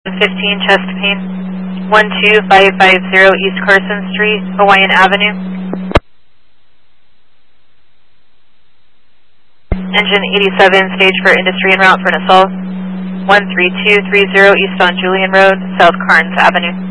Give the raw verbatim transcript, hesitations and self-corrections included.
fifteen chest pain, one two five five zero East Carson Street, Hawaiian Avenue. Engine eighty-seven, stage for industry en route for an assault, one three two three zero East on Julian Road, South Carnes Avenue.